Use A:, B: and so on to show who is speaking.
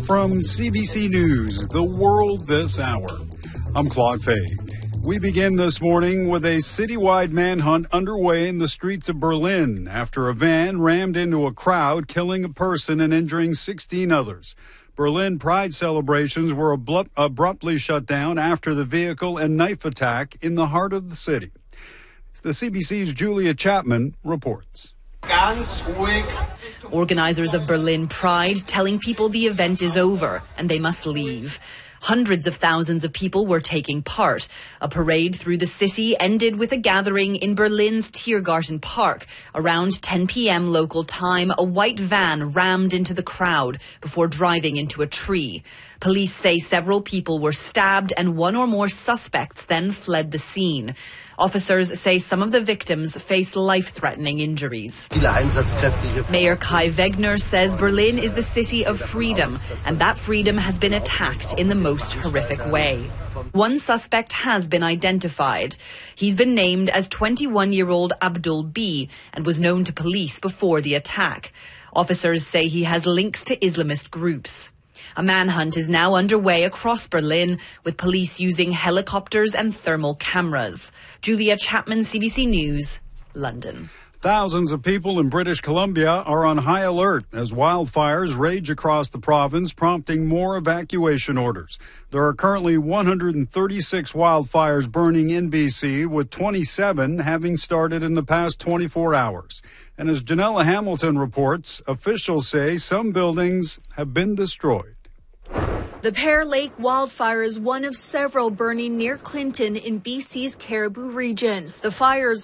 A: from CBC News, The World This Hour. I'm Claude Fay. We begin this morning with a citywide manhunt underway in the streets of Berlin after a van rammed into a crowd, killing a person and injuring 16 others. Berlin Pride celebrations were abruptly shut down after the vehicle and knife attack in the heart of the city. The CBC's Julia Chapman reports.
B: Organizers of Berlin Pride telling people the event is over and they must leave. Hundreds of thousands of people were taking part. A parade through the city ended with a gathering in Berlin's Tiergarten Park. Around 10 p.m. local time, a white van rammed into the crowd before driving into a tree. Police say several people were stabbed and one or more suspects then fled the scene. Officers say some of the victims faced life-threatening injuries. Mayor Kai Wegner says Berlin is the city of freedom, and that freedom has been attacked in the most horrific way. One suspect has been identified. He's been named as 21-year-old Abdul B. and was known to police before the attack. Officers say he has links to Islamist groups. A manhunt is now underway across Berlin, with police using helicopters and thermal cameras. Julia Chapman, CBC News, London.
A: Thousands of people in British Columbia are on high alert as wildfires rage across the province, prompting more evacuation orders. There are currently 136 wildfires burning in BC, with 27 having started in the past 24 hours. And as Janella Hamilton reports, officials say some buildings have been destroyed.
C: The Pear Lake wildfire is one of several burning near Clinton in BC's Cariboo region. The fires